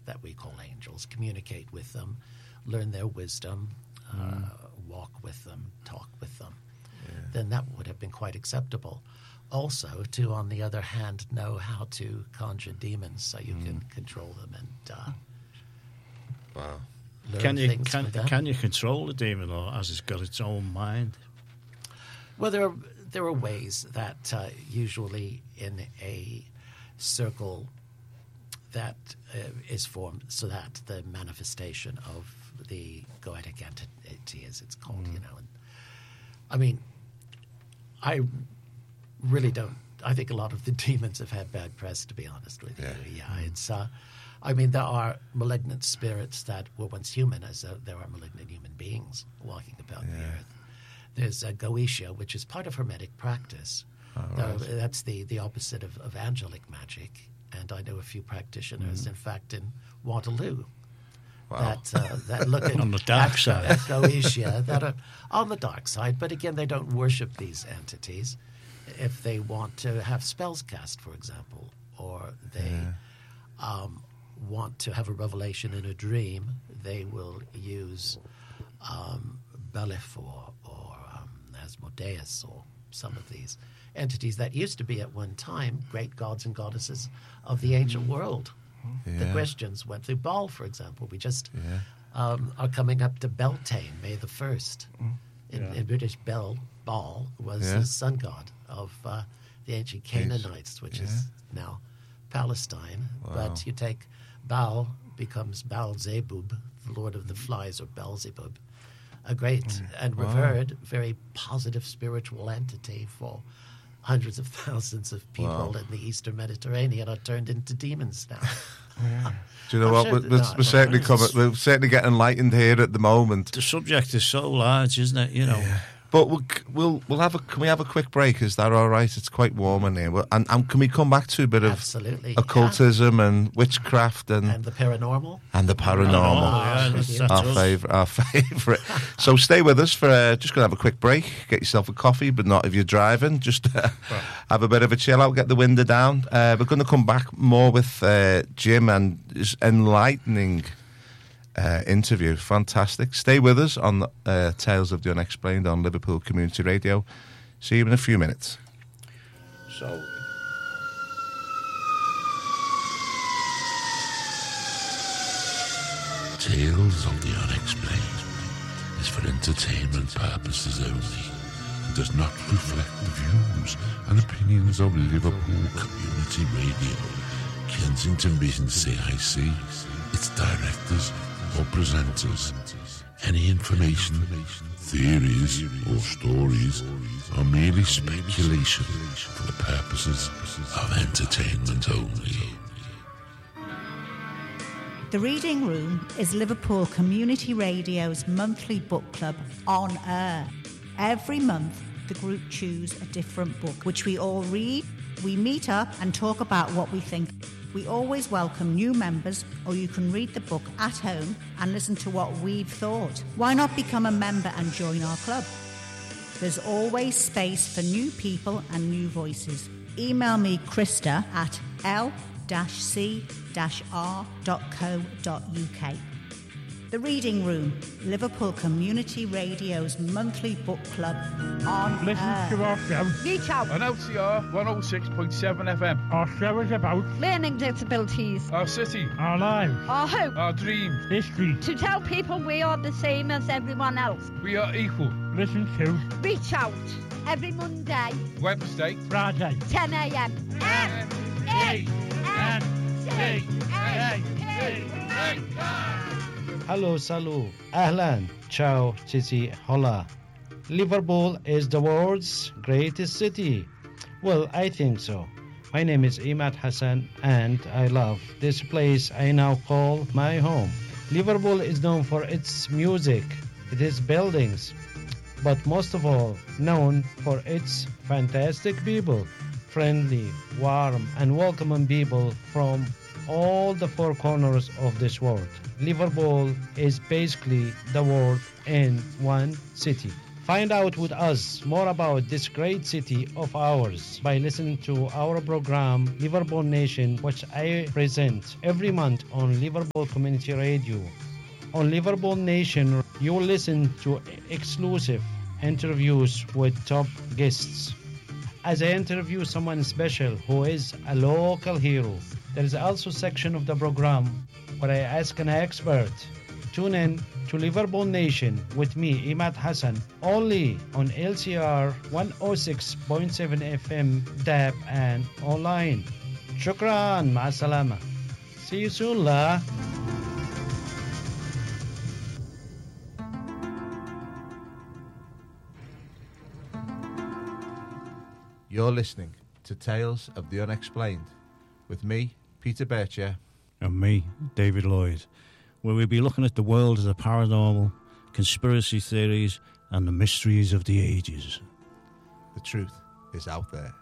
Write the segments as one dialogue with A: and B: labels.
A: that we call angels, communicate with them, learn their wisdom, walk with them, talk with them, then that would have been quite acceptable. Also, to, on the other hand, know how to conjure demons so you can control them and
B: Wow.
A: learn things from them.
C: Can you control the demon, or has it got its own mind?
A: Well, there are ways that usually in a circle that is formed so that the manifestation of the goetic entity, as it's called, you know. And, I mean, I really don't. I think a lot of the demons have had bad press, to be honest with you. Yeah, it's. I mean, there are malignant spirits that were once human, as there are malignant human beings walking about the earth. There's Goetia, which is part of Hermetic practice. That's the opposite of angelic magic. And I know a few practitioners, in fact, in Waterloo, that look at
C: on the dark side.
A: Goetia, that are on the dark side. But again, they don't worship these entities. If they want to have spells cast, for example, or they want to have a revelation in a dream, they will use Beliph or Asmodeus or some of these entities that used to be at one time great gods and goddesses of the ancient world. The Christians went through Baal, for example. We just are coming up to Beltane, May the 1st. In British, Baal was the sun god of the ancient Canaanites, which is now Palestine. But you take Baal, becomes Baal-Zebub, the lord of the flies, or Beelzebub, a great and revered, very positive spiritual entity for hundreds of thousands of people in the Eastern Mediterranean are turned into demons now.
B: Do you know what? We're certainly getting enlightened here at the moment.
C: The subject is so large, isn't it? You know.
B: Yeah. But we'll have can we have a quick break? Is that all right? It's quite warm in here. And can we come back to a bit of occultism and witchcraft and
A: the paranormal?
B: And the paranormal. Our favourite. So stay with us for just going to have a quick break. Get yourself a coffee, but not if you're driving. Just have a bit of a chill out, get the window down. We're going to come back more with Jim and his enlightening interview. Fantastic. Stay with us on Tales of the Unexplained on Liverpool Community Radio. See you in a few minutes.
C: So,
D: Tales of the Unexplained is for entertainment purposes only and does not reflect the views and opinions of Liverpool Community Radio, Kensington Mission CIC, its directors or presenters. Any information, theories or stories are merely speculation for the purposes of entertainment only.
E: The Reading Room is Liverpool Community Radio's monthly book club on air. Every month, the group choose a different book, which we all read. We meet up and talk about what we think. We always welcome new members, or you can read the book at home and listen to what we've thought. Why not become a member and join our club? There's always space for new people and new voices. Email me, Krista, at l-c-r.co.uk. The Reading Room, Liverpool Community Radio's monthly book club on
F: Listen to our show.
E: Reach out.
F: On LCR 106.7 FM. Our show is about
G: learning disabilities,
F: our city, our lives,
G: our hope,
F: our dreams,
G: history. To tell people we are the same as everyone else.
F: We are equal. Listen to
G: Reach Out every Monday,
F: Wednesday,
G: Friday, 10 a.m.
H: Hello, salut, ahlan, ciao, chichi, hola. Liverpool is the world's greatest city. Well, I think so. My name is Imad Hassan, and I love this place I now call my home. Liverpool is known for its music, its buildings, but most of all, known for its fantastic people. Friendly, warm, and welcoming people from all the four corners of this world. Liverpool is basically the world in one city. Find out with us more about this great city of ours by listening to our program Liverpool Nation, which I present every month on Liverpool Community Radio. On Liverpool Nation, you will listen to exclusive interviews with top guests. As I interview someone special who is a local hero, there is also a section of the program where I ask an expert. Tune in to Liverpool Nation with me, Imad Hassan, only on LCR 106.7 FM, DAB, and online. Shukran, ma'asalama. See you soon, la.
B: You're listening to Tales of the Unexplained with me, Peter Bircher.
C: And me, David Lloyd, where we'll be looking at the world of the paranormal, conspiracy theories, and the mysteries of the ages.
B: The truth is out there.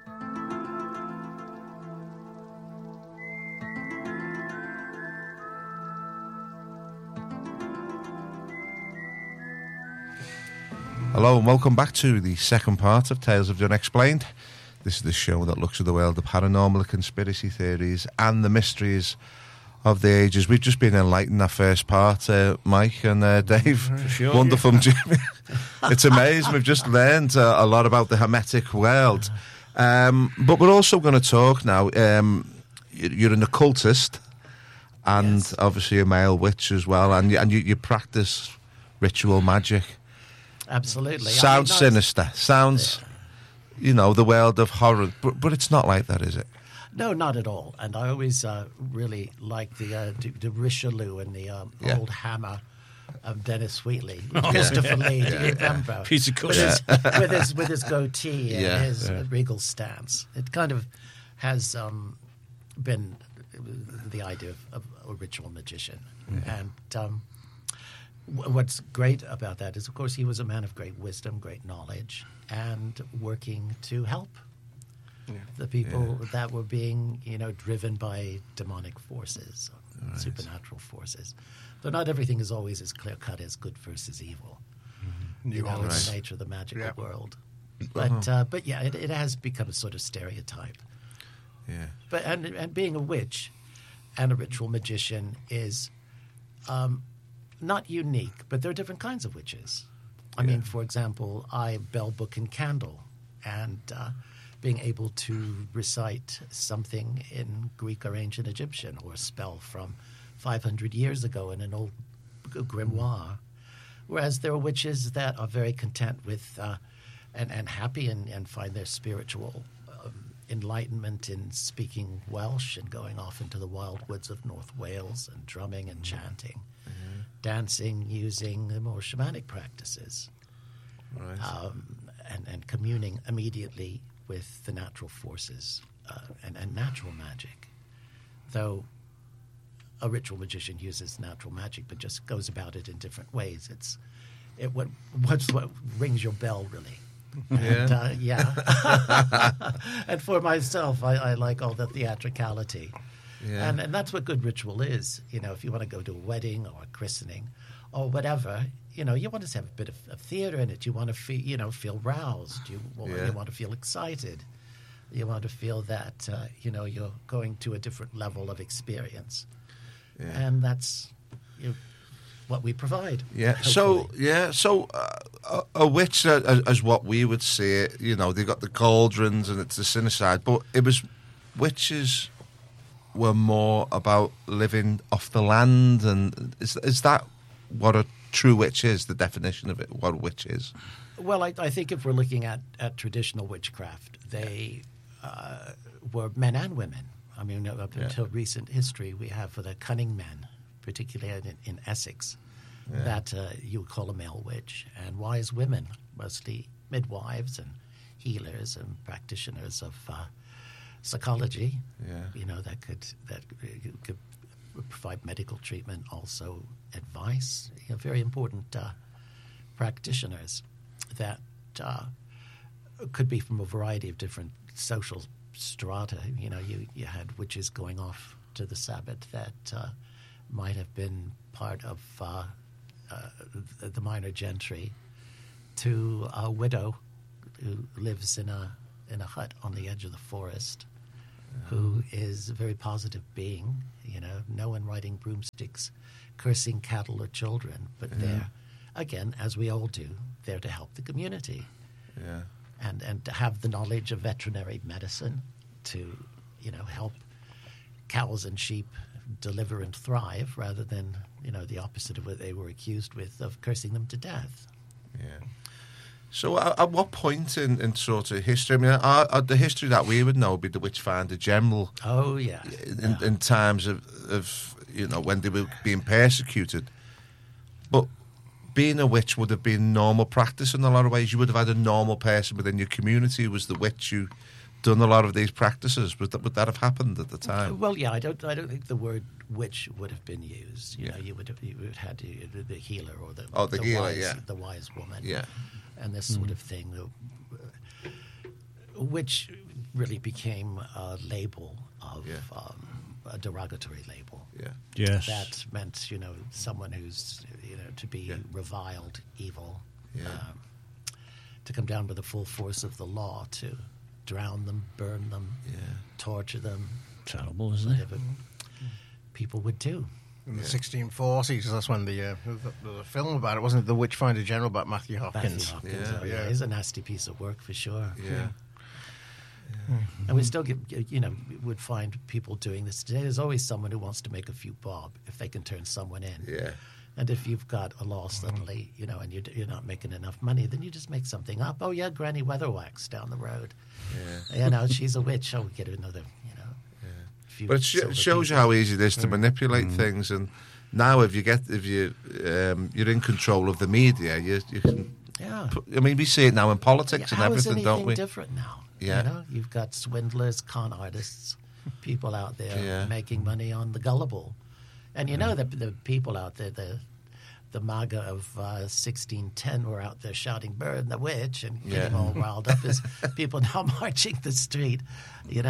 B: Hello and welcome back to the second part of Tales of the Unexplained. This is the show that looks at the world of paranormal, conspiracy theories, and the mysteries of the ages. We've just been enlightened that first part, Mike and Dave.
C: Sure,
B: wonderful, Jimmy. It's amazing. We've just learned a lot about the Hermetic world. But we're also going to talk now. You're an occultist and
A: Yes.
B: obviously a male witch as well, and you practice ritual magic.
A: Absolutely.
B: Sounds
A: not-
B: sinister. Sounds, the world of horror. But it's not like that, is it?
A: No, not at all. And I always really like the Richelieu and the
B: Yeah.
A: old hammer of Dennis Wheatley, Christopher Lee. Do you remember?
C: Piece of
A: with his goatee and
B: Yeah.
A: his regal stance. It kind of has been the idea of a ritual magician. And what's great about that is, of course, he was a man of great wisdom, great knowledge, and working to help the people that were being, driven by demonic forces, supernatural forces. Though not everything is always as clear-cut as good versus evil. It's the nature of the magical world. But yeah, it has become a sort of stereotype.
B: Yeah.
A: But and being a witch and a ritual magician is not unique, but there are different kinds of witches. I mean, for example, I bell, book, and candle, and being able to recite something in Greek or ancient Egyptian, or a spell from 500 years ago in an old grimoire. Whereas there are witches that are very content with and happy and find their spiritual enlightenment in speaking Welsh and going off into the wild woods of North Wales and drumming and chanting, dancing, using the more shamanic practices, and communing immediately with the natural forces and natural magic. Though a ritual magician uses natural magic, but just goes about it in different ways. What's what rings your bell, really. And, and for myself, I like all the theatricality. Yeah. And that's what good ritual is. If you want to go to a wedding or a christening or whatever, you want to have a bit of theater in it. You want to feel roused. You want to feel excited. You want to feel that, you're going to a different level of experience. Yeah. And that's what we provide.
B: Yeah.
A: Hopefully.
B: So a witch, as what we would see it, they got the cauldrons and it's the sin side, but it was witches were more about living off the land, and is that what a true witch is? The definition of it, what a witch is?
A: Well, I think if we're looking at traditional witchcraft, they were men and women. I mean, up until recent history, we have for the cunning men, particularly in Essex, that you would call a male witch, and wise women, mostly midwives and healers and practitioners of psychology. That could provide medical treatment, also advice. Very important practitioners that could be from a variety of different social strata. You had witches going off to the Sabbath that might have been part of the minor gentry to a widow who lives in a hut on the edge of the forest, who is a very positive being, no one riding broomsticks, cursing cattle or children, but they're, again, as we all do, there to help the community.
B: Yeah.
A: And to have the knowledge of veterinary medicine to, help cows and sheep deliver and thrive rather than, the opposite of what they were accused with of cursing them to death.
B: Yeah. So at what point in sort of history, I mean, the history that we would know would be the Witchfinder General.
A: Oh, yeah.
B: In times of when they were being persecuted. But being a witch would have been normal practice in a lot of ways. You would have had a normal person within your community who was the witch who done a lot of these practices. Would that have happened at the time?
A: Well, yeah, I don't think the word witch would have been used. You know, you would have had the healer or the
B: healer,
A: the wise woman.
B: Yeah.
A: And this sort of thing, which really became a label of a derogatory label.
B: Yeah.
C: Yes.
A: That meant, someone who's, to be reviled, evil, to come down with the full force of the law, to drown them, burn them, torture them.
C: Terrible, isn't it?
A: Whatever people would do.
I: In the 1640s, that's when the film about it, wasn't it? The Witchfinder General about Matthew Hopkins.
A: Yeah, it's a nasty piece of work for sure.
B: Yeah.
A: And we still would find people doing this today. There's always someone who wants to make a few bob if they can turn someone in.
B: Yeah.
A: And if you've got a law suddenly, and you're not making enough money, then you just make something up. Oh, yeah, Granny Weatherwax down the road. Yeah. She's a witch. Oh, we get another, few.
B: But it shows you how easy it is to manipulate things. And now if you're in control of the media, you can...
A: Yeah.
B: We see it now in politics and everything, don't we?
A: How is anything different now?
B: Yeah.
A: You've got swindlers, con artists, people out there making money on the gullible. And the people out there, the MAGA of 1610 were out there shouting, "Burn the witch," and getting all riled up as people now marching the street, get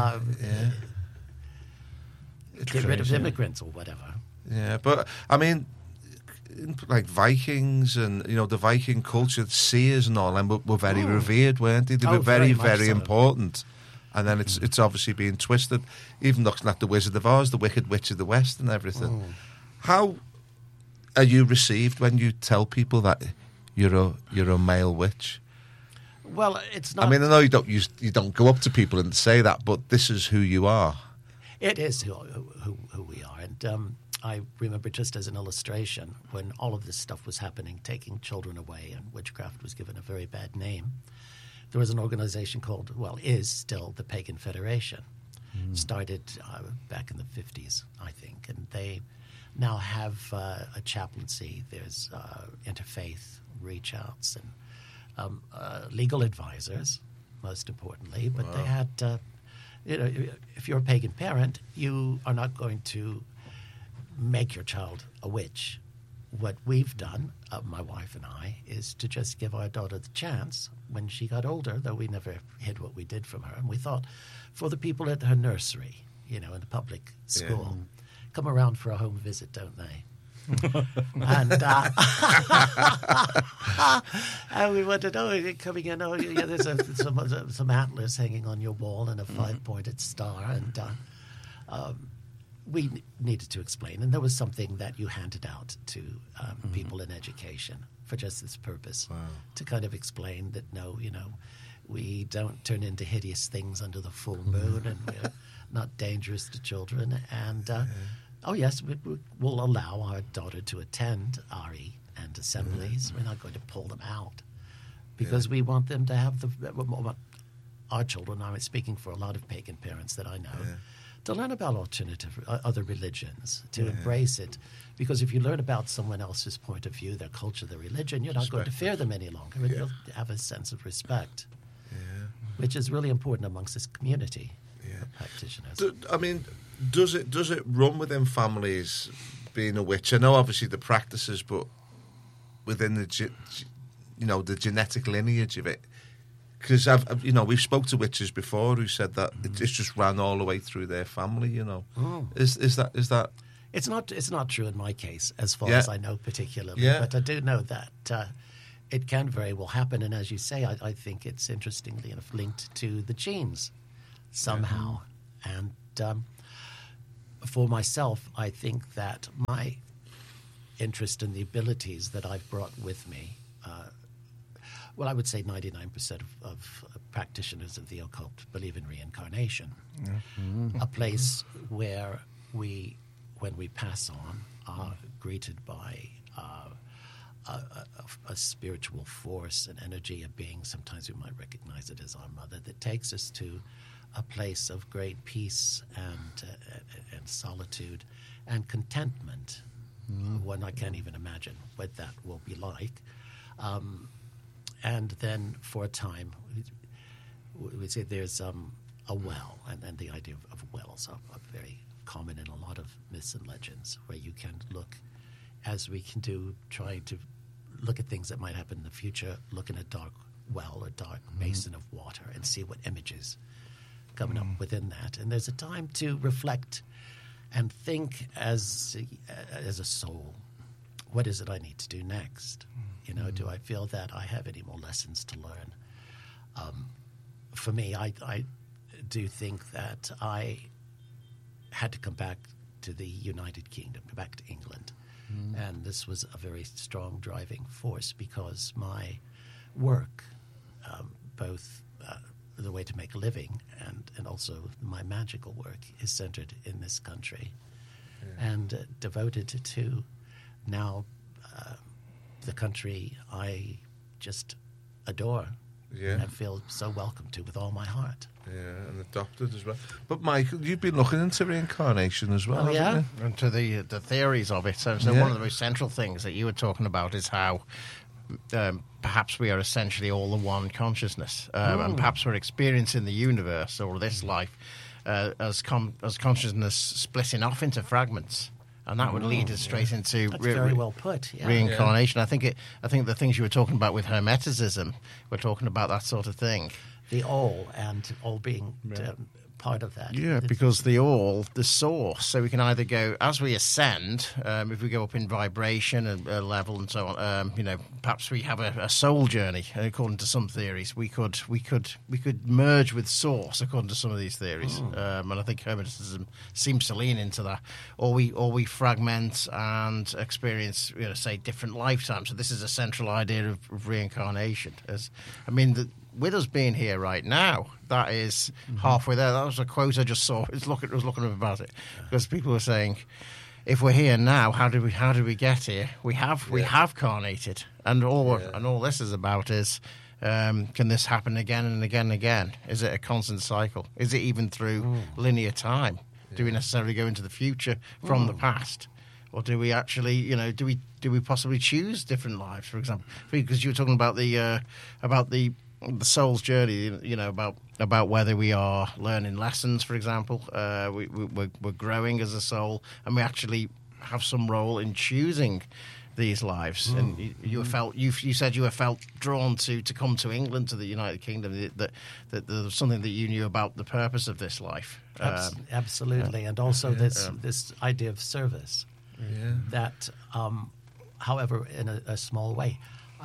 A: rid of immigrants or whatever.
B: Yeah, but, like Vikings and, the Viking culture, seers and all them were very revered, weren't they? They were very, very important. And then it's obviously being twisted. Even looking at the Wizard of Oz, the Wicked Witch of the West and everything. How are you received when you tell people that you're a male witch?
A: Well, it's not...
B: I know you don't go up to people and say that, but this is who you are.
A: It is who we are. And I remember, just as an illustration, when all of this stuff was happening, taking children away, and witchcraft was given a very bad name, there was an organization called, is still the Pagan Federation. Started back in the 50s, I think, and they now have a chaplaincy. There's interfaith reach-outs and legal advisors, most importantly. But they had, if you're a pagan parent, you are not going to make your child a witch. What we've done, my wife and I, is to just give our daughter the chance when she got older, though we never hid what we did from her. And we thought, for the people at her nursery, in the public school, come around for a home visit, don't they? And we wanted, you're coming in, there's some antlers hanging on your wall and a 5-pointed star. And we needed to explain. And there was something that you handed out to people in education for just this purpose, to kind of explain that, no, we don't turn into hideous things under the full moon, and we're not dangerous to children. And, yes, we'll allow our daughter to attend RE and assemblies. We're not going to pull them out because we want them to have our children, I'm speaking for a lot of pagan parents that I know, to learn about other religions, to embrace it. Because if you learn about someone else's point of view, their culture, their religion, you're not going to fear them any longer. And you'll have a sense of respect, which is really important amongst this community of practitioners.
B: Does it run within families being a witch? I know obviously the practices, but within the genetic lineage of it. Because we've spoke to witches before who said that it's just ran all the way through their family. Is that? It's
A: not true in my case, as far as I know particularly. Yeah. But I do know that it can very well happen. And as you say, I think it's interestingly enough linked to the genes somehow. And for myself, I think that my interest in the abilities that I've brought with me, I would say 99% of practitioners of the occult believe in reincarnation. A place where when we pass on, are greeted by a spiritual force, an energy, a being. Sometimes we might recognize it as our mother, that takes us to a place of great peace and solitude and contentment. One I can't even imagine what that will be like. And then for a time, we say there's a well, and the idea of wells are very common in a lot of myths and legends, where you can look, as we can do, trying to look at things that might happen in the future, look in a dark well or dark basin of water and see what images coming up within that. And there's a time to reflect and think as a soul, what is it I need to do next? Do I feel that I have any more lessons to learn? For me, I do think that I had to come back to the United Kingdom, back to England. And this was a very strong driving force, because my work, both the way to make a living and also my magical work, is centered in this country and devoted to now the country I just adore and feel so welcome to with all my heart.
B: Yeah, and adopted as well. But Michael, you've been looking into reincarnation as well, haven't you?
I: And to the theories of it. So one of the most central things that you were talking about is how perhaps we are essentially all the one consciousness, and perhaps we're experiencing the universe or this life as consciousness splitting off into fragments. And that would lead us straight into
A: very well put.
I: Reincarnation. I think the things you were talking about with Hermeticism, we're talking about that sort of thing.
A: The all, and all being part of that.
I: Yeah, because the source. So we can either go, as we ascend, if we go up in vibration and level and so on, perhaps we have a soul journey. According to some theories, we could merge with source. According to some of these theories, and I think Hermeticism seems to lean into that. Or we fragment and experience, say, different lifetimes. So this is a central idea of reincarnation. With us being here right now, that is halfway there. That was a quote I just saw. I was looking about it, because people were saying, if we're here now, how did we get here? We have carnated, and all this is about is, can this happen again and again and again? Is it a constant cycle? Is it even through linear time? Do we necessarily go into the future from the past? Or do we actually, do we possibly choose different lives, for example? Because you were talking about the soul's journey, about whether we are learning lessons, for example. We're growing as a soul, and we actually have some role in choosing these lives. And you said you were felt drawn to come to England, to the United Kingdom, that there was something that you knew about the purpose of this life.
A: Absolutely, and also this idea of service. That, however, in a small way.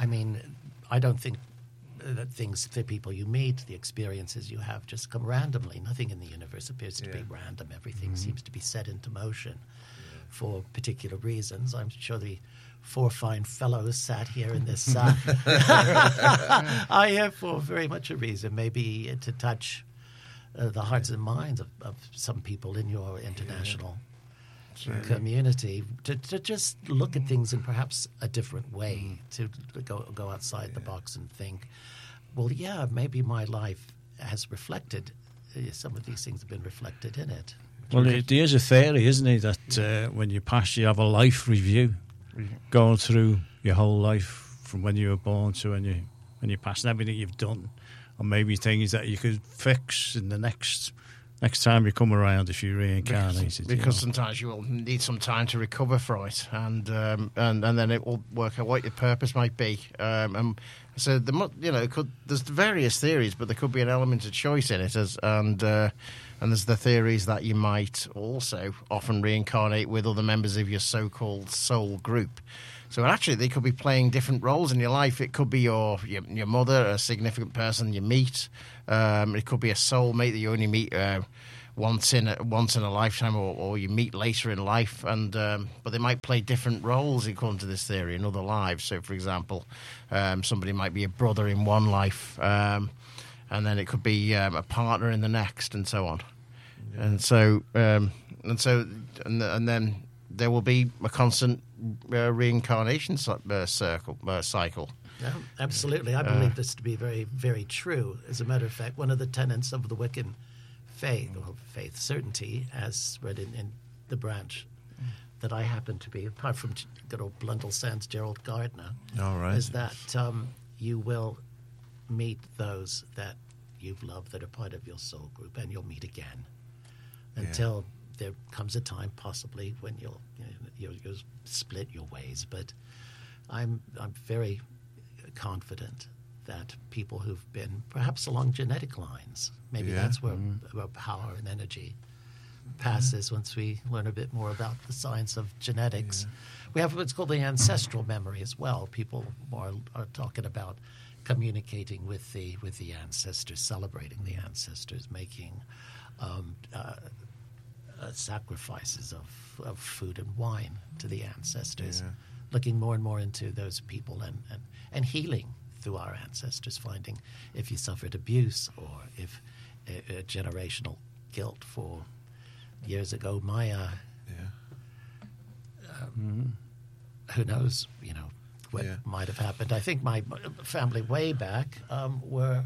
A: I don't think that the people you meet, the experiences you have, just come randomly. Nothing in the universe appears to be random. Everything seems to be set into motion for particular reasons. I'm sure the four fine fellows sat here in this are here for very much a reason, maybe to touch the hearts and minds of some people in your international community, to just look at things in perhaps a different way, to go outside the box and think, well, maybe my life has reflected, some of these things have been reflected in it.
C: Well, there's a theory, isn't it, that when you pass, you have a life review, going through your whole life from when you were born to when you pass, and everything you've done, or maybe things that you could fix in the next time you come around if you reincarnated.
I: Because sometimes you will need some time to recover from it, and then it will work out what your purpose might be. And So there's various theories, but there could be an element of choice in it, and there's the theories that you might also often reincarnate with other members of your so-called soul group. So actually, they could be playing different roles in your life. It could be your mother, a significant person you meet. It could be a soulmate that you only meet once in a lifetime, or you meet later in life. And but they might play different roles according to this theory in other lives. So, for example, somebody might be a brother in one life, and then it could be a partner in the next, and so on. Yeah. And then there will be a constant reincarnation cycle.
A: Yeah, absolutely. I believe this to be very, very true. As a matter of fact, one of the tenets of the Wiccan faith, or faith certainty, as read in the branch that I happen to be, apart from good old Blundell Sands Gerald Gardner, is that you will meet those that you've loved that are part of your soul group, and you'll meet again until there comes a time, possibly, when you'll split your ways. But I'm very confident that people who've been perhaps along genetic lines, maybe that's where power and energy passes once we learn a bit more about the science of genetics. We have what's called the ancestral memory as well. People are talking about communicating with the ancestors, celebrating the ancestors, making sacrifices of food and wine to the ancestors, looking more and more into those people and healing through our ancestors, finding if you suffered abuse or if a generational guilt for years ago Maya. Who knows, what might have happened. I think my family way back were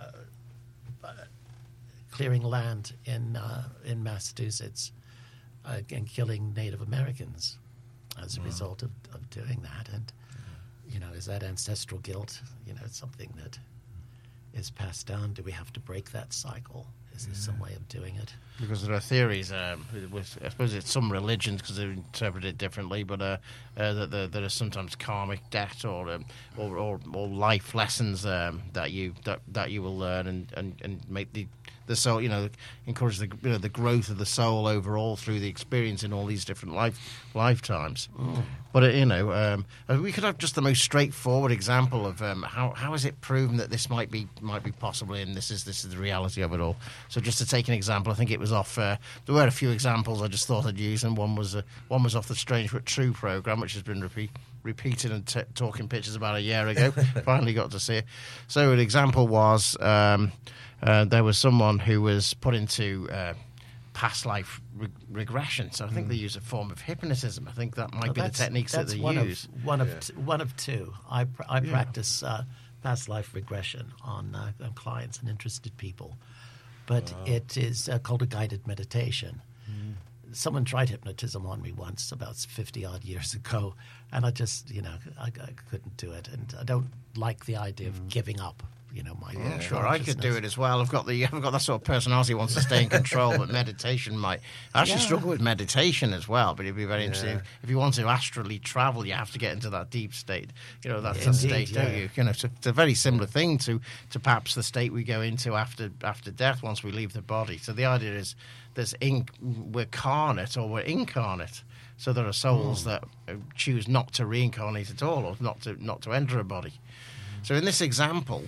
A: clearing land in Massachusetts and killing Native Americans as a result of doing that. And, is that ancestral guilt, something that is passed down? Do we have to break that cycle? Is there some way of doing it?
I: Because there are theories, I suppose it's some religions because they interpret it differently, but that there are sometimes karmic debt or life lessons that you will learn and make the soul, encourage the growth of the soul overall through the experience in all these different lifetimes. But we could have just the most straightforward example of how is it proven that this might be possible, and this is the reality of it all. So just to take an example, I think it was off. There were a few examples I just thought I'd use, and one was off the Strange but True program, which has been repeated and talking pictures about a year ago. Finally got to see it. So an example was there was someone who was put into past life regression. So I think they use a form of hypnotism. I think that might be the techniques that they use.
A: One of two. I practice past life regression on clients and interested people. But it is called a guided meditation. Someone tried hypnotism on me once, about 50-odd years ago, and I just, I couldn't do it. And I don't like the idea of giving up, my own
I: sure, I could do it as well. I've got that sort of personality who wants to stay in control, but meditation might. I actually struggle with meditation as well, but it'd be very interesting. If you want to astrally travel, you have to get into that deep state. That's a state, don't you? It's a very similar thing to perhaps the state we go into after death once we leave the body. So the idea is we're carnate or we're incarnate. So there are souls that choose not to reincarnate at all, or not to enter a body. So in this example,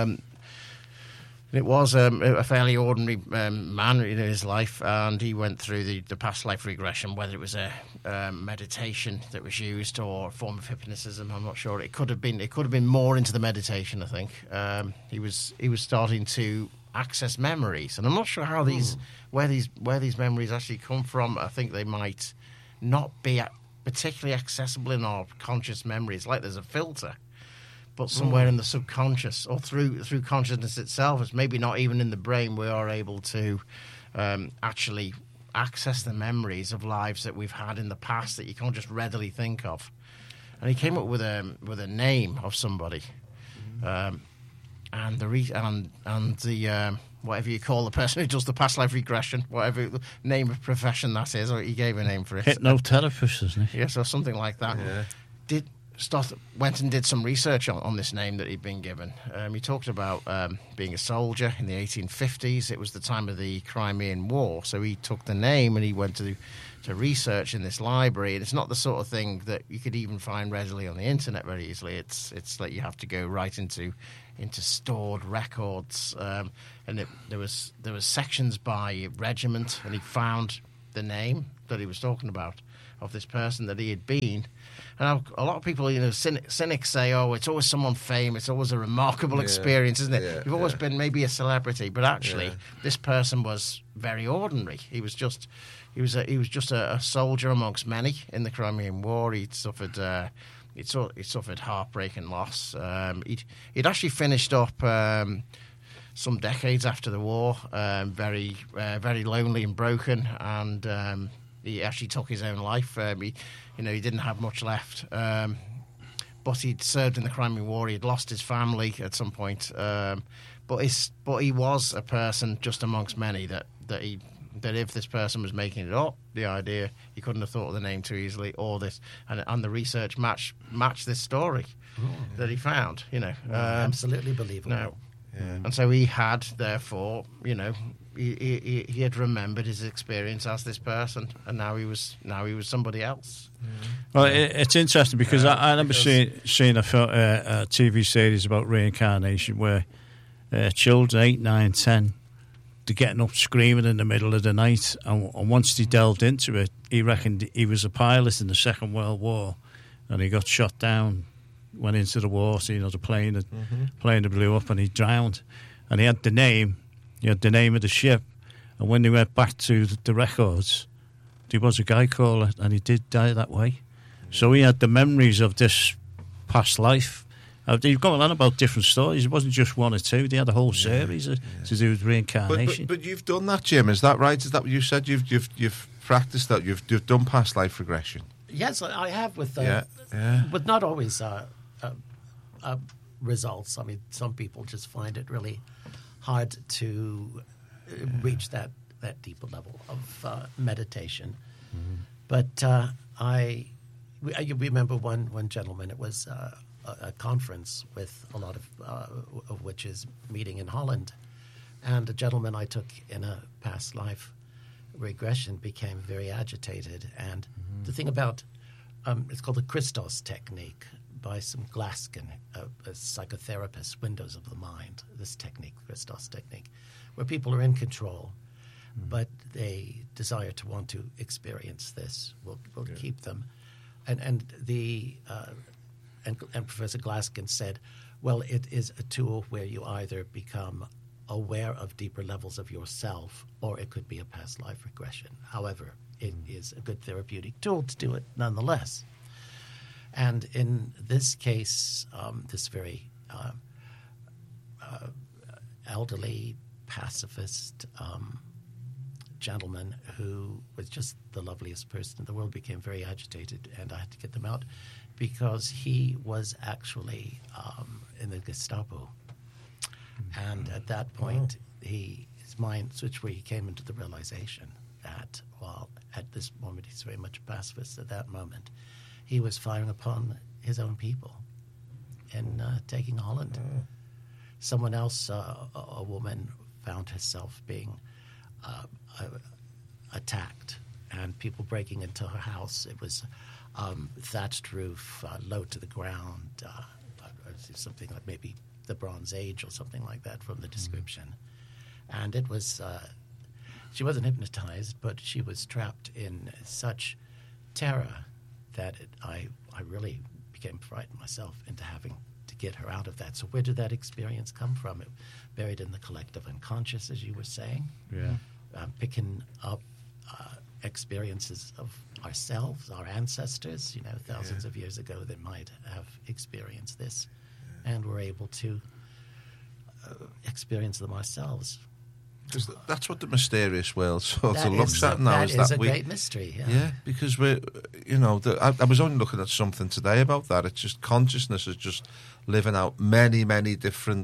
I: it was a fairly ordinary man in his life, and he went through the past life regression. Whether it was a meditation that was used or a form of hypnotism, I'm not sure. It could have been more into the meditation. I think he was starting to access memories, and I'm not sure how where these memories actually come from. I think they might not be particularly accessible in our conscious memories. Like there's a filter. But somewhere in the subconscious or through consciousness itself, it's maybe not even in the brain, we are able to actually access the memories of lives that we've had in the past that you can't just readily think of. And he came up with a name of somebody, and the whatever you call the person who does the past life regression, whatever the name of profession that is, or he gave a name for it.
C: Hypnotherapist, isn't he?
I: Yes, or something like that. Yeah. went and did some research on this name that he'd been given. He talked about being a soldier in the 1850s. It was the time of the Crimean War, so he took the name and he went to research in this library. And it's not the sort of thing that you could even find readily on the internet very easily. It's like you have to go right into stored records, and there was sections by regiment, and he found the name that he was talking about of this person that he had been. And a lot of people, cynics say, "Oh, it's always someone famous. It's always a remarkable experience, isn't it? You've always been maybe a celebrity, but actually, this person was very ordinary. He was just a soldier amongst many in the Crimean War. He'd suffered heartbreak and loss. He'd actually finished up some decades after the war, very lonely and broken, and he actually took his own life. He didn't have much left, but he'd served in the Crimean War. He had lost his family at some point, but he was a person just amongst many that if this person was making it up, the idea, he couldn't have thought of the name too easily, or this, and the research matched this story that he found.
A: Absolutely believable.
I: No. Yeah. And so he had, therefore, he had remembered his experience as this person, and now he was somebody else.
C: Well, it's interesting because I remember seeing a TV series about reincarnation where children 8, 9, 10, they're getting up screaming in the middle of the night, and once he delved into it, he reckoned he was a pilot in the Second World War, and he got shot down. Went into the water, the plane that blew up, and he drowned. And he had the name of the ship. And when they went back to the records, there was a guy caller, and he did die that way. So he had the memories of this past life. They've gone on about different stories. It wasn't just one or two. They had a whole series to do with reincarnation.
B: But you've done that, Jim. Is that right? Is that what you said? You've practiced that. You've done past life regression.
A: Yes, I have with not always results. I mean, some people just find it really hard to reach that deeper level of meditation. Mm-hmm. But I remember one gentleman. It was a conference with a lot of witches meeting in Holland, and a gentleman I took in a past life regression became very agitated. And the thing about it's called the Christos technique by some Glaskin, a psychotherapist, Windows of the Mind, this technique, Christos technique, where people are in control, but they desire to want to experience this. Will keep them. And Professor Glaskin said, well, it is a tool where you either become aware of deeper levels of yourself, or it could be a past life regression. However, it is a good therapeutic tool to do it nonetheless. And in this case, this very elderly pacifist gentleman who was just the loveliest person in the world became very agitated, and I had to get them out because he was actually in the Gestapo. And at that point, his mind switched where he came into the realization that, well, at this moment, he's very much a pacifist. At that moment, he was firing upon his own people in taking Holland. Someone else, a woman, found herself being attacked, and people breaking into her house. It was thatched roof, low to the ground, something like maybe the Bronze Age or something like that from the description. And it was, she wasn't hypnotized, but she was trapped in such terror that I really became frightened myself into having to get her out of that. So where did that experience come from? It buried in the collective unconscious, as you were saying.
C: Yeah.
A: Picking up experiences of ourselves, our ancestors, thousands of years ago that might have experienced this, and we're able to experience them ourselves.
B: Because that's what the mysterious world sort of looks at now.
A: That is a great mystery.
B: Yeah, because we're, I was only looking at something today about that. It's just consciousness is just living out many, many different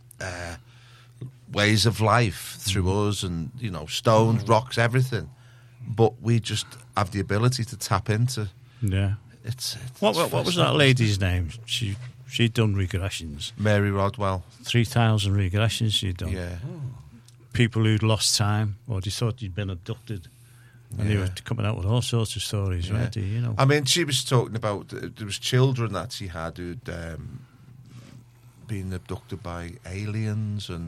B: ways of life through us, and stones, rocks, everything. But we just have the ability to tap into
C: What was that lady's name? She'd done regressions.
B: Mary Rodwell.
C: 3,000 regressions she'd done.
B: Yeah.
C: People who'd lost time or they thought you'd been abducted. And they were coming out with all sorts of stories, weren't they? You know.
B: I mean, she was talking about there was children that she had who'd been abducted by aliens, and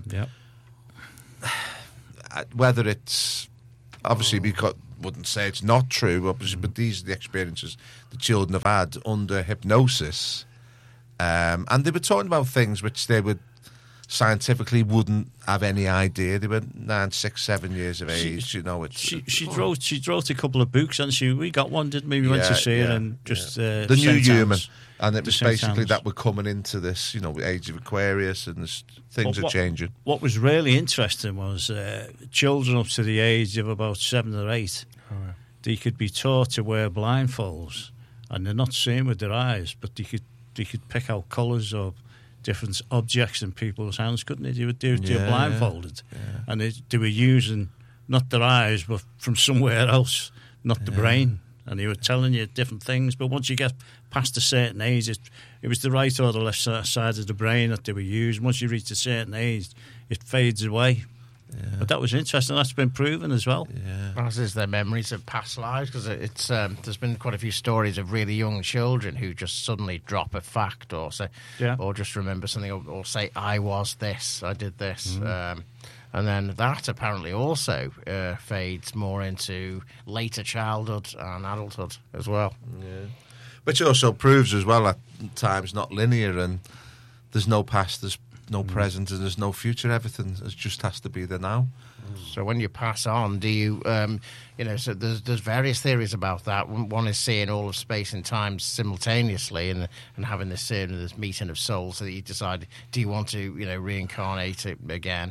B: whether it's obviously we wouldn't say it's not true, obviously, but these are the experiences the children have had under hypnosis, and they were talking about things which they would scientifically wouldn't have any idea. They were 9, 6, 7 years of age.
C: She wrote a couple of books, and we got one, didn't we? We went to see it, and just
B: The New Human, and it was basically that we're coming into this, age of Aquarius, and things are changing. What
C: was really interesting was children up to the age of about 7 or 8. They could be taught to wear blindfolds, and they're not seeing with their eyes, but they could pick out colours or different objects in people's hands, couldn't they? They were blindfolded, and they were using not their eyes, but from somewhere else, not the brain. And they were telling you different things. But once you get past a certain age, it was the right or the left side of the brain that they were using. Once you reach a certain age, it fades away. Yeah. But that was interesting. That's been proven as well.
I: Yeah. As is their memories of past lives, because it's there's been quite a few stories of really young children who just suddenly drop a fact or say, or just remember something, or say, "I was this, I did this," and then that apparently also fades more into later childhood and adulthood as well.
B: Yeah, which also proves as well that time's not linear, and there's no past, there's no present, and there's no future. Everything just has to be there now.
I: So when you pass on, do you, so there's various theories about that. One is seeing all of space and time simultaneously, and having this meeting of souls, so that you decide, do you want to, reincarnate it again,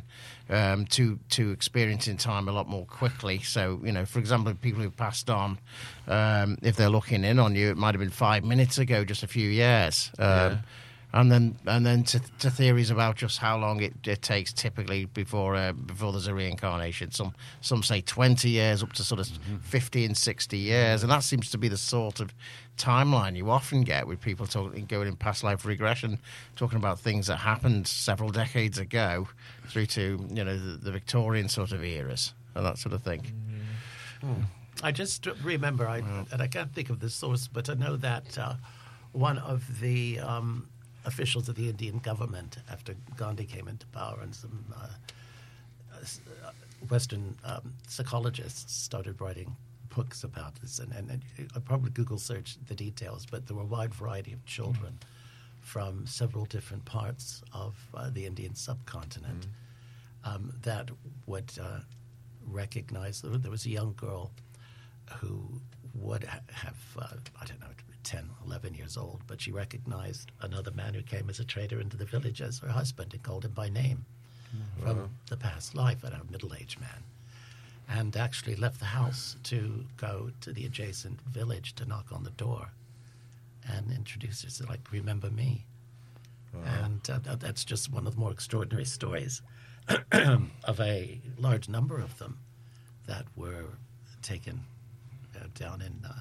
I: to experiencing time a lot more quickly. So, for example, people who've passed on, if they're looking in on you, it might have been 5 minutes ago, just a few years. And then to theories about just how long it takes typically before there's a reincarnation. Some say 20 years, up to sort of 50 and 60 years, and that seems to be the sort of timeline you often get with people going in past life regression, talking about things that happened several decades ago, through to the Victorian sort of eras and that sort of thing.
A: I just remember, and I can't think of the source, but I know that one of the officials of the Indian government, after Gandhi came into power, and some Western psychologists started writing books about this, and I probably Google searched the details, but there were a wide variety of children from several different parts of the Indian subcontinent that would recognize. There was a young girl who would have, 10, 11 years old, but she recognized another man who came as a trader into the village as her husband and called him by name from the past life, a middle-aged man, and actually left the house to go to the adjacent village to knock on the door and introduce herself, like, remember me. And that's just one of the more extraordinary stories of a large number of them that were taken down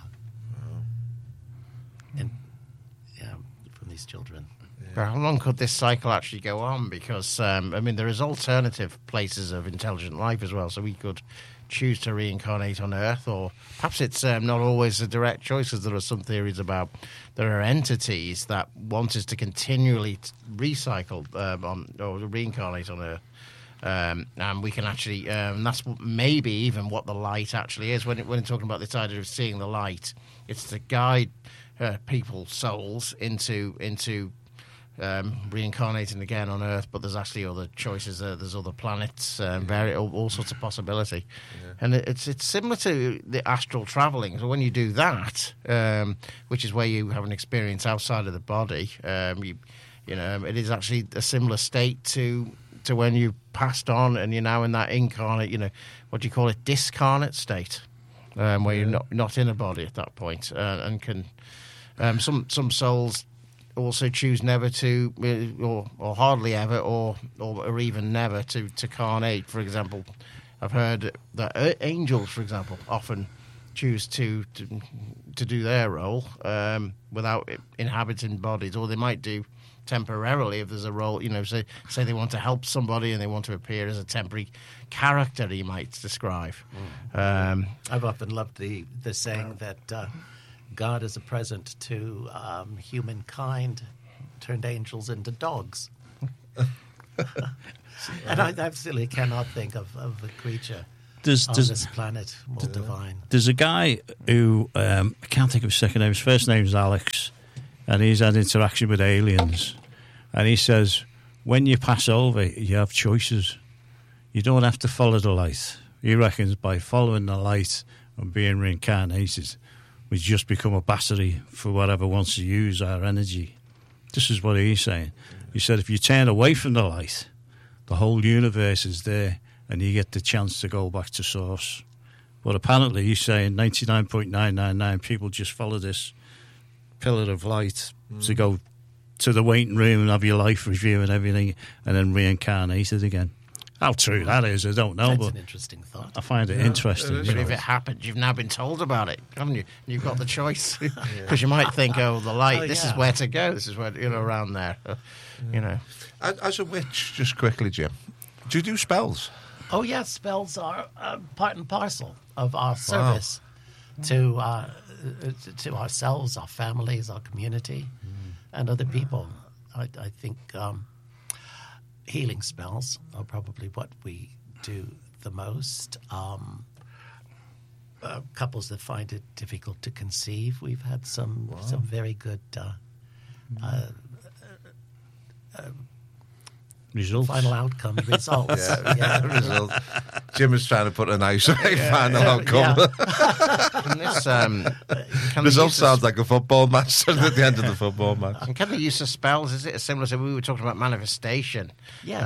A: from these children.
I: But how long could this cycle actually go on? Because, there is alternative places of intelligent life as well, so we could choose to reincarnate on Earth, or perhaps it's not always a direct choice, because there are some theories about there are entities that want us to continually recycle or reincarnate on Earth. And we can actually, that's maybe even what the light actually is. When you're talking about this idea of seeing the light, it's to guide people's souls into reincarnating again on Earth. But there's actually other choices. There's other planets, all sorts of possibility. And it's similar to the astral traveling. So when you do that, which is where you have an experience outside of the body, it is actually a similar state to when you passed on and you're now in that incarnate, what do you call it, discarnate state, where you're not in a body at that point, and can some souls also choose never to, or hardly ever, or even never to carnate. For example, I've heard that angels, for example, often choose to do their role without inhabiting bodies, or they might do temporarily if there's a role, say they want to help somebody and they want to appear as a temporary character, you might describe.
A: I've often loved the saying that God is a present to humankind, turned angels into dogs. And I absolutely cannot think of a creature on this planet more divine.
C: There's a guy who, I can't think of his second name, his first name is Alex, and he's had interaction with aliens. And he says, when you pass over, you have choices. You don't have to follow the light. He reckons by following the light and being reincarnated, we just become a battery for whatever wants to use our energy. This is what he's saying. He said, if you turn away from the light, the whole universe is there, and you get the chance to go back to source. But apparently he's saying 99.999 people just follow this pillar of light to go to the waiting room and have your life review and everything, and then reincarnated again. How true that is, I don't know.
A: That's
C: but
A: an interesting thought.
C: I find it interesting.
I: But if it happens, you've now been told about it, haven't you? You've got the choice. Because you might think, the light, this is where to go. This is where, around there.
B: As a witch, just quickly, Jim, do you do spells?
A: Oh, yes, spells are part and parcel of our service to ourselves, our families, our community, and other people. I think healing spells are probably what we do the most. Couples that find it difficult to conceive, we've had some very good
C: results.
A: Final outcome results.
B: Results. Jim is trying to put a nice final outcome. Result sounds like a football match at the end of the football match.
I: And can the use of spells, is it similar to, we were talking about manifestation?
A: Yes.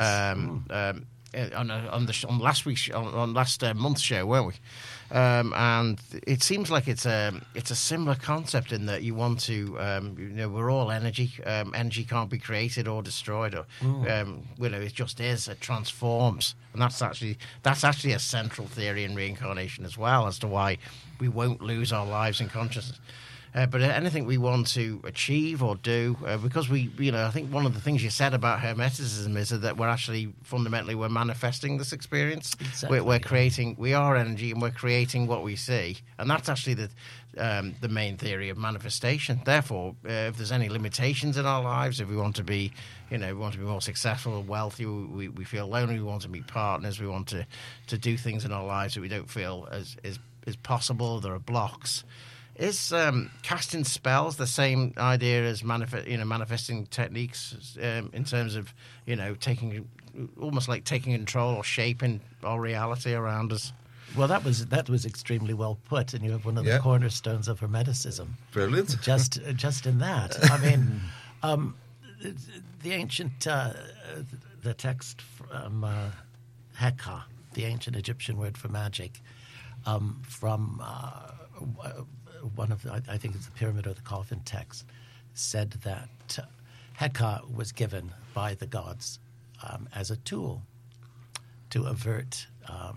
I: On last month's show, weren't we? And it seems like it's a similar concept in that you want to, we're all energy. Energy can't be created or destroyed, or it just is. It transforms, and that's actually a central theory in reincarnation as well, as to why we won't lose our lives in consciousness. But anything we want to achieve or do, because I think one of the things you said about Hermeticism is that we're actually fundamentally we're manifesting this experience.
A: Exactly.
I: We are energy, and we're creating what we see, and that's actually the main theory of manifestation. Therefore, if there's any limitations in our lives, if we want to be, we want to be more successful and wealthy, we feel lonely, we want to meet partners, we want to do things in our lives that we don't feel is possible. There are blocks. Is casting spells the same idea as manifesting techniques in terms of taking control or shaping our reality around us?
A: Well, that was extremely well put, and you have one of the cornerstones of Hermeticism.
B: Brilliant.
A: Just in that, I mean, the ancient the text from Heka, the ancient Egyptian word for magic, from one of I think it's the Pyramid or the Coffin text, said that Heka was given by the gods as a tool to avert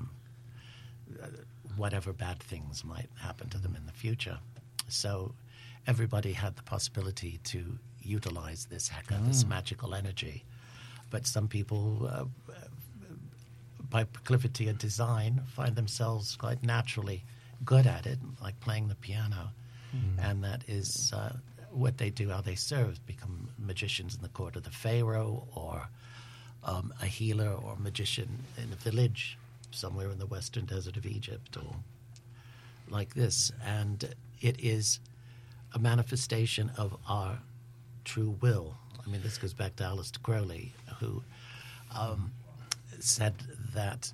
A: whatever bad things might happen to them in the future. So everybody had the possibility to utilize this Heka, this magical energy. But some people, by proclivity and design, find themselves quite naturally good at it, like playing the piano. And that is what they do, how they serve, become magicians in the court of the Pharaoh, or a healer or magician in a village somewhere in the western desert of Egypt, or like this. And it is a manifestation of our true will. I mean, this goes back to Aleister Crowley, who said that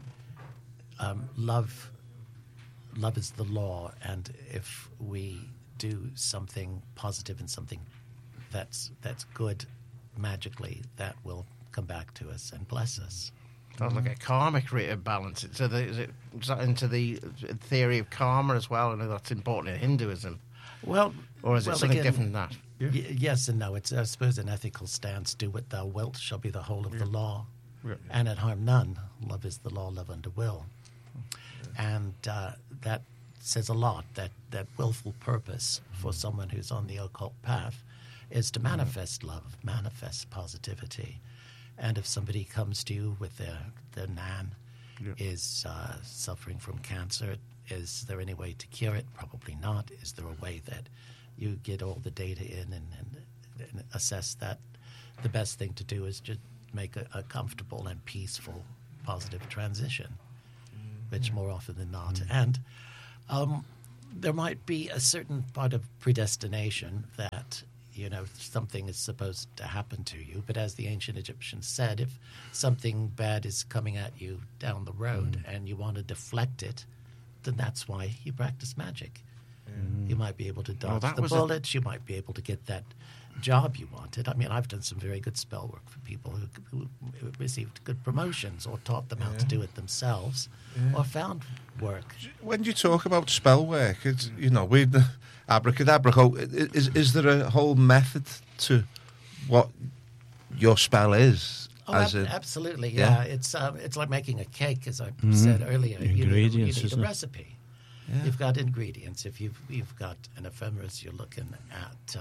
A: love is the law, and if we do something positive and something that's good magically, that will come back to us and bless us.
I: Sounds like a karmic balance. So is that into the theory of karma as well? I know that's important in Hinduism.
A: Well,
I: or is it something
A: again,
I: different than that?
A: Yes and no. It's, I suppose, an ethical stance. Do what thou wilt shall be the whole of the law, and it harm none. Love is the law, love under will. And that says a lot, that willful purpose for someone who's on the occult path is to manifest love, manifest positivity. And if somebody comes to you with their nan is suffering from cancer, is there any way to cure it? Probably not. Is there a way that you get all the data in and assess that the best thing to do is just make a comfortable and peaceful, positive transition, which more often than not. And there might be a certain part of predestination that, something is supposed to happen to you. But as the ancient Egyptians said, if something bad is coming at you down the road and you want to deflect it, then that's why you practice magic. You might be able to dodge the bullets. You might be able to get that job you wanted. I mean, I've done some very good spell work for people who received good promotions or taught them how to do it themselves or found work.
B: When you talk about spell work, it's, with abracadabra, is there a whole method to what your spell is?
A: Oh, absolutely, yeah. It's like making a cake, as I said earlier.
C: Ingredients,
A: you need a recipe. Yeah. You've got ingredients. If you've got an ephemeris, you're looking at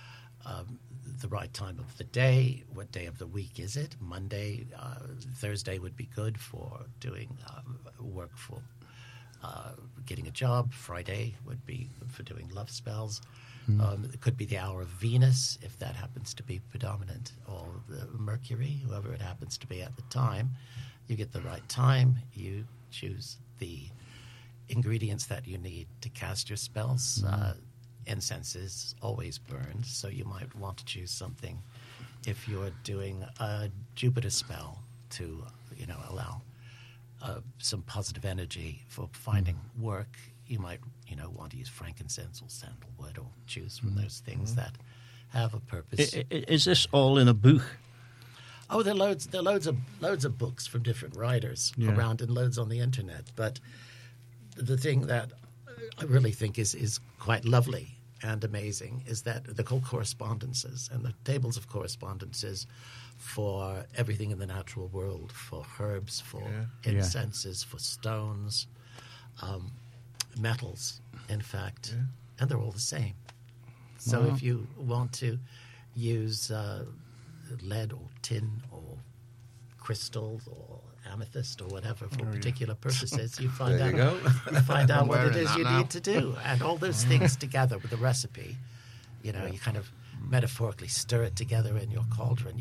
A: the right time of the day. What day of the week is it? Monday, Thursday would be good for doing work for getting a job. Friday would be for doing love spells. It could be the hour of Venus, if that happens to be predominant, or Mercury, whoever it happens to be at the time. You get the right time. You choose the ingredients that you need to cast your spells. Incense is always burned, so you might want to choose something if you're doing a Jupiter spell to, allow some positive energy for finding work. You might, want to use frankincense or sandalwood, or choose from those things that have a purpose.
C: Is this all in a book?
A: Oh, there are loads of books from different writers around, and loads on the internet. But the thing that I really think is quite lovely and amazing is that they're called correspondences, and the tables of correspondences for everything in the natural world, for herbs, for incenses, for stones, metals, in fact, and they're all the same. So if you want to use lead or tin or crystals or amethyst or whatever for particular purposes, you find out what it is you need to do. And all those things together with the recipe, you kind of metaphorically stir it together in your cauldron.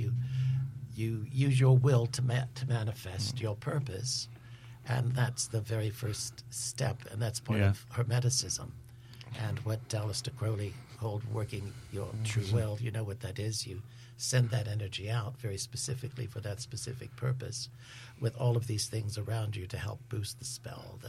A: You use your will to manifest your purpose, and that's the very first step, and that's part of Hermeticism. And what Aleister Crowley called working your true will, you know what that is. You send that energy out very specifically for that specific purpose, with all of these things around you to help boost the spell.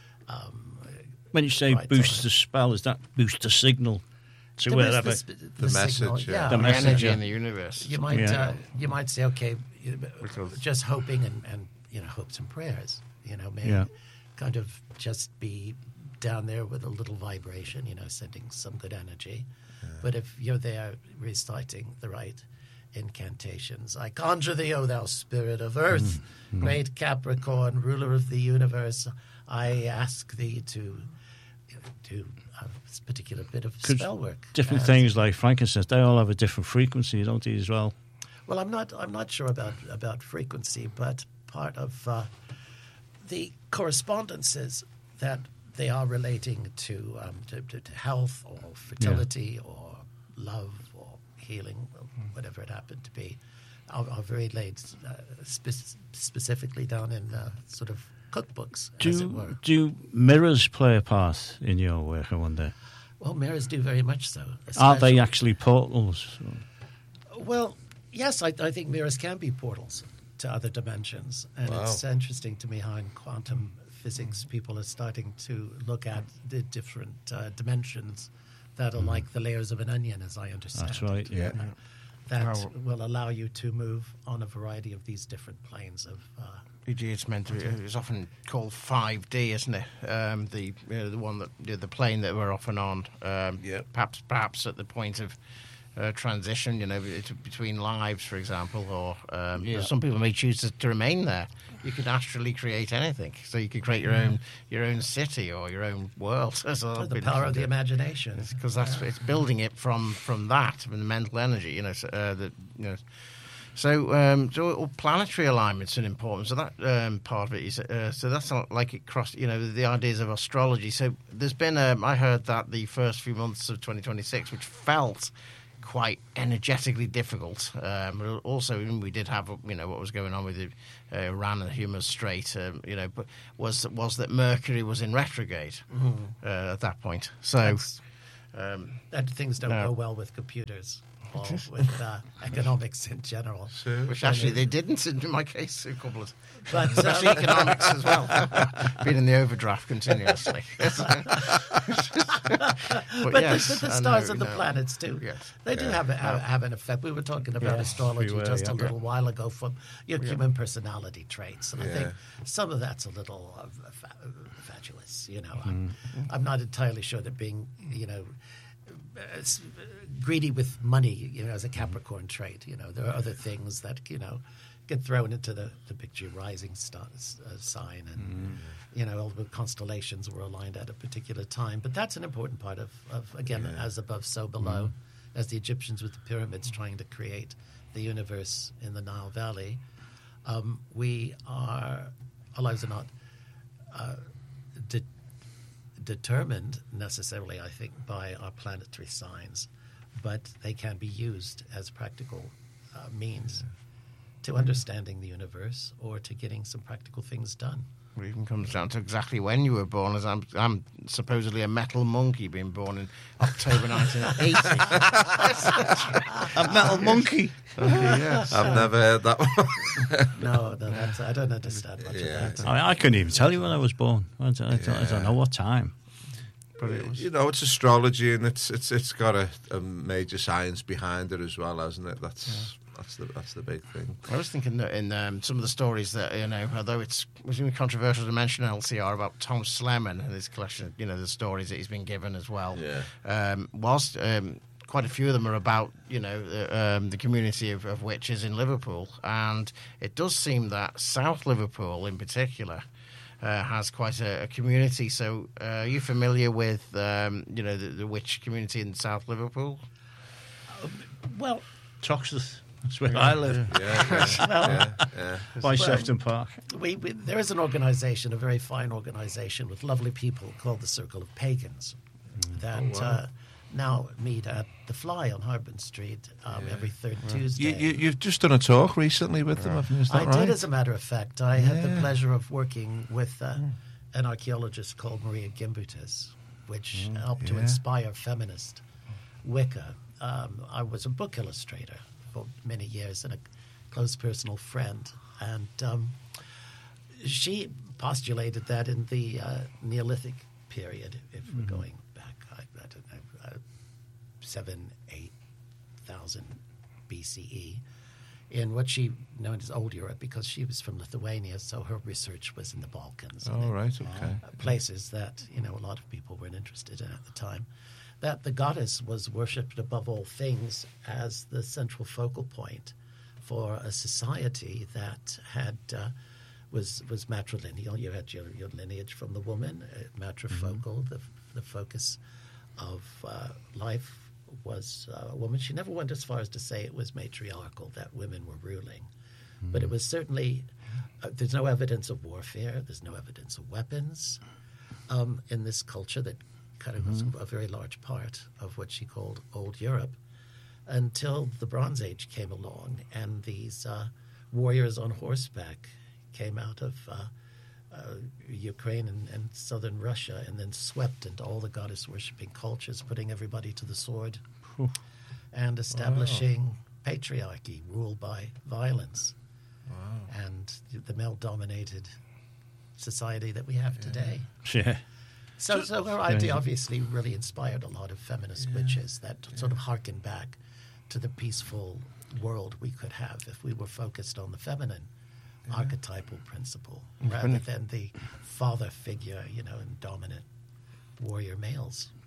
C: When you say boost the spell, is that boost the signal to wherever
B: the message,
C: the message,
I: energy in the universe?
A: You might say, okay, just hoping and hopes and prayers. May kind of just be down there with a little vibration, sending some good energy. But if you're there reciting the right incantations, I conjure thee, O thou spirit of earth, great Capricorn, ruler of the universe, I ask thee to do a particular bit of spell work.
C: Different things like frankincense, they all have a different frequency, don't they, as well?
A: Well, I'm not sure about frequency, but part of the correspondences that they are relating to health or fertility or love or healing, or whatever it happened to be, are very laid specifically down in sort of cookbooks, as it were.
C: Do mirrors play a part in your work, I wonder?
A: Well, mirrors do very much so.
C: Are they actually portals?
A: Well, yes, I think mirrors can be portals to other dimensions. And it's interesting to me how in quantum physics people are starting to look at the different dimensions that are like the layers of an onion, as I understand.
C: That's right, yeah.
A: That will allow you to move on a variety of these different planes of...
I: It's meant to be. It's often called 5D, isn't it? The one that the plane that we're often on. Perhaps at the point of transition, between lives, for example, or some people may choose to remain there. You could astrally create anything, so you could create your own city or your own world.
A: The power of the imagination,
I: because it's building it from that, from the mental energy. So planetary alignment's an important. So that part of it is. So that's not like it crossed. The ideas of astrology. So there's been. I heard that the first few months of 2026, which felt quite energetically difficult. But also, we did have what was going on with the Iran and Hormuz Strait. But was that Mercury was in retrograde at that point. So
A: that things don't go well with computers. With economics in general.
I: Which actually they didn't in my case, a couple of... But especially economics as well. Been in the overdraft continuously.
A: but the stars and the planets too.
I: Yes.
A: They do have an effect. We were talking about astrology a little while ago from human personality traits. And I think some of that's a little fatuous. I'm not entirely sure that being, greedy with money, as a Capricorn trait. There are other things that, get thrown into the picture, rising sign, and, all the constellations were aligned at a particular time. But that's an important part of again, as above, so below, as the Egyptians with the pyramids trying to create the universe in the Nile Valley. Our lives are not determined necessarily, I think, by our planetary signs, but they can be used as practical means to understanding the universe or to getting some practical things done.
I: It even comes down to exactly when you were born, as I'm supposedly a metal monkey, being born in October 1980.
C: A metal monkey?
I: Yes.
B: I've never heard that one.
A: No, I don't understand much of that.
C: I couldn't even tell you when I was born. I don't know what time.
B: But it's astrology, and it's got a major science behind it as well, hasn't it? That's the big thing.
I: I was thinking that in some of the stories that, although it was controversial to mention LCR about Tom Sleman and his collection of, the stories that he's been given as well.
B: Yeah.
I: Whilst quite a few of them are about, the community of witches in Liverpool, and it does seem that South Liverpool in particular has quite a community. So are you familiar with, the witch community in South Liverpool?
A: Well,
C: Toxteth. That's where I live. By Sefton Park.
A: There is an organisation, a very fine organisation with lovely people called the Circle of Pagans that now meet at The Fly on Harbin Street every third Tuesday.
B: You've just done a talk recently with them, haven't you? Is that right?
A: I did, as a matter of fact. I had the pleasure of working with an archaeologist called Maria Gimbutas, which helped to inspire feminist Wicca. I was a book illustrator for many years and a close personal friend. And she postulated that in the Neolithic period, if we're going back, I don't know, 7,000-8,000 BCE, in what she known as Old Europe, because she was from Lithuania, so her research was in the Balkans.
B: Oh, right, okay.
A: Places that, a lot of people weren't interested in at the time. That the goddess was worshipped above all things as the central focal point for a society that had was matrilineal. You had your lineage from the woman, matrifocal. The focus of life was a woman. She never went as far as to say it was matriarchal, that women were ruling. But it was certainly, there's no evidence of warfare. There's no evidence of weapons in this culture that kind of was a very large part of what she called Old Europe, until the Bronze Age came along and these warriors on horseback came out of Ukraine and southern Russia and then swept into all the goddess-worshipping cultures, putting everybody to the sword and establishing patriarchy, rule by violence, and the male-dominated society that we have today.
C: Yeah.
A: So her idea obviously really inspired a lot of feminist witches that sort of harken back to the peaceful world we could have if we were focused on the feminine archetypal principle rather than the father figure, and dominant warrior males.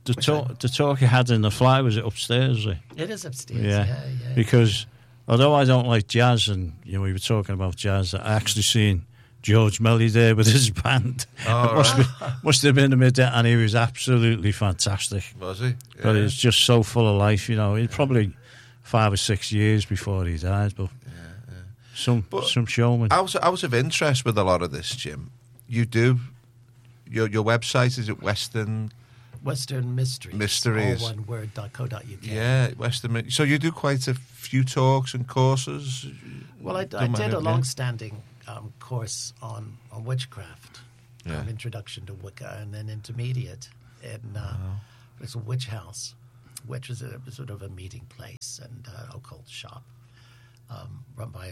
C: the talk you had in the fly, was it upstairs?
A: It is upstairs.
C: Yeah. Because although I don't like jazz, and we were talking about jazz, I actually seen George Melly there with his band. Must have been a midday, and he was absolutely fantastic.
B: Was he? Yeah.
C: But he was just so full of life. He's probably 5 or 6 years before he died, but some showman.
B: Out of interest with a lot of this, Jim, you do your website, is it Western
A: Mysteries, all one word.co.uk.
B: Yeah, Western. So you do quite a few talks and courses.
A: Well, I did a long-standing course on witchcraft, introduction to Wicca, and then intermediate in it's a witch house, which is a sort of a meeting place and occult shop run by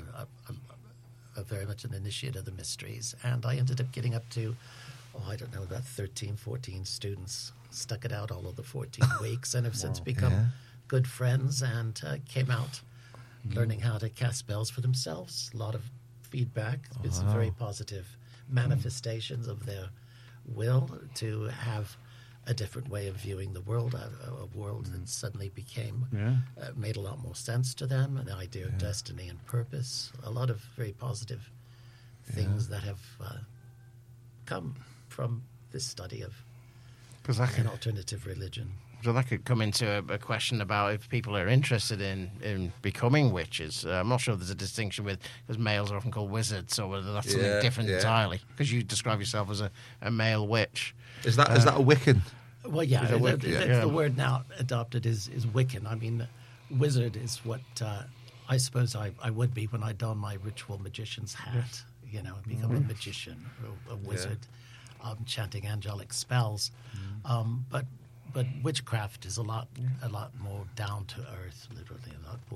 A: a very much an initiate of the mysteries. And I ended up getting up to, about 13, 14 students, stuck it out all of the 14 weeks, and have since become good friends and came out learning how to cast spells for themselves. A lot of feedback. It's very positive manifestations of their will to have a different way of viewing the world, a world that suddenly made a lot more sense to them, and the idea of destiny and purpose. A lot of very positive things that have come from this study of an alternative religion.
I: So that could come into a question about if people are interested in becoming witches. I'm not sure there's a distinction because males are often called wizards, or whether that's something different entirely. Because you describe yourself as a male witch.
B: Is that a Wiccan?
A: Well, the word now adopted is Wiccan. I mean, wizard is what I suppose I would be when I don my ritual magician's hat. Become a magician, or a wizard, chanting angelic spells. But witchcraft is a lot more down to earth, literally.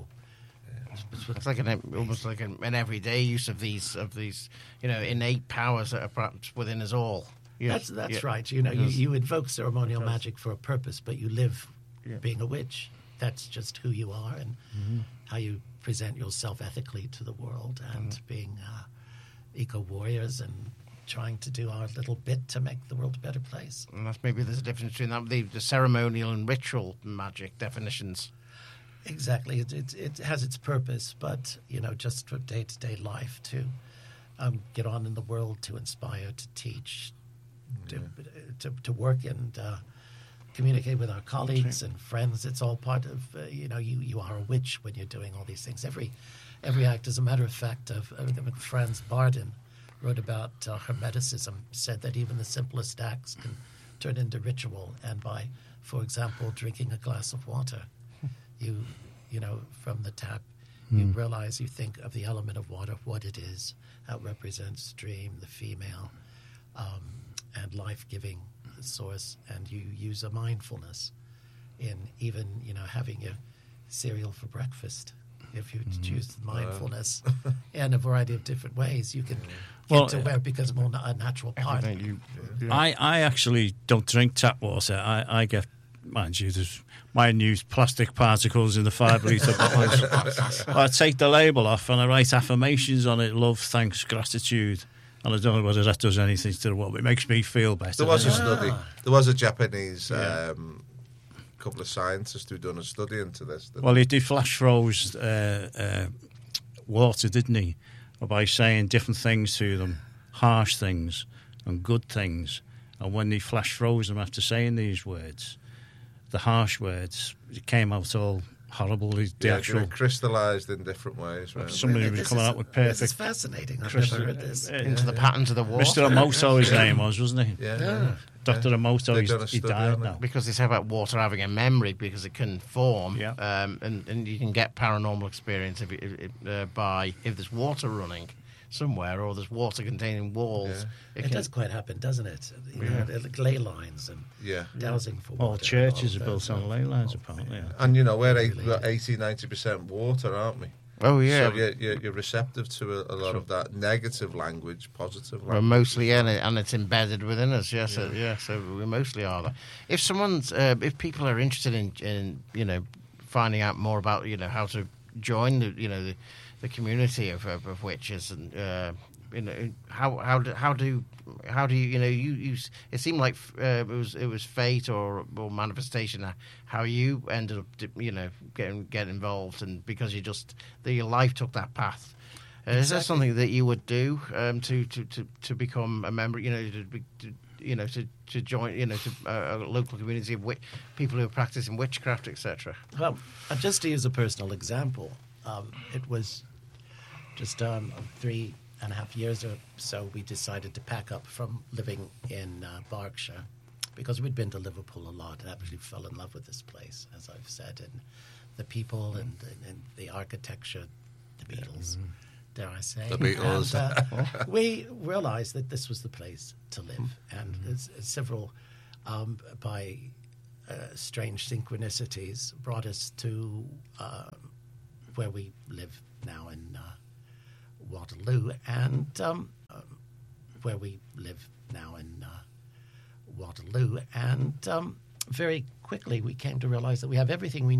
I: It's like almost like an everyday use of these innate powers that are perhaps within us all.
A: That's right. You invoke ceremonial magic for a purpose, but you live being a witch. That's just who you are and how you present yourself ethically to the world, and being eco-warriors and trying to do our little bit to make the world a better place.
I: And there's a difference between the ceremonial and ritual magic definitions.
A: Exactly. It has its purpose, but, just for day-to-day life, to get on in the world, to inspire, to teach, to work and communicate with our colleagues and friends. It's all part of, you are a witch when you're doing all these things. Every act, as a matter of fact, Franz Bardon wrote about Hermeticism, said that even the simplest acts can turn into ritual. And by, for example, drinking a glass of water, you from the tap, you realize, you think of the element of water, what it is, how it represents stream, the female, and life-giving source. And you use a mindfulness in even, having your cereal for breakfast. If you choose mindfulness in a variety of different ways, you can get to where it becomes more a natural part.
C: I actually don't drink tap water. I get, mind you, there's minute plastic particles in the 5-litre bottles. I take the label off and I write affirmations on it: love, thanks, gratitude. And I don't know whether that does anything to the world, but it makes me feel better.
B: There was a study. There was a Japanese couple of scientists who'd done a study into this.
C: Well, he flash froze water, didn't he? By saying different things to them, harsh things and good things. And when he flash froze them after saying these words, the harsh words, it came out all horrible.
B: They crystallised in different ways. Right?
C: Somebody was coming out with perfect.
A: This is fascinating. I've never heard this.
I: Into the patterns of the water.
C: Mr. Emoto, his name was, wasn't he?
B: Yeah.
C: Dr. Emoto, he died now.
I: Because they say about water having a memory because it can form, and you can get paranormal experience if there's water running somewhere, or there's water containing walls.
A: It does quite happen, doesn't it? Ley lines and dowsing for water.
C: All churches are built on ley lines, apparently. Yeah.
B: And we're 80-90% water, aren't we?
I: Oh, yeah.
B: So you're receptive to a lot of that negative language, positive language.
I: Well, mostly, and it's embedded within us, so we mostly are that. If people are interested in finding out more about, how to join the community of witches, and how do you you it seemed like it was fate or manifestation how you ended up getting involved, and because your life took that path. Is that something that you would do to become a member? To join to a local community of people who are practicing witchcraft, etc.
A: Well, just to use a personal example, it was just 3.5 years or so we decided to pack up from living in Berkshire, because we'd been to Liverpool a lot and absolutely fell in love with this place, as I've said, and the people and the architecture, the Beatles. Dare I say?
B: The Beatles.
A: And, we realized that this was the place to live, and several, by strange synchronicities, brought us to where we live now in Waterloo, and where we live now in Waterloo, and very quickly we came to realize that we have everything we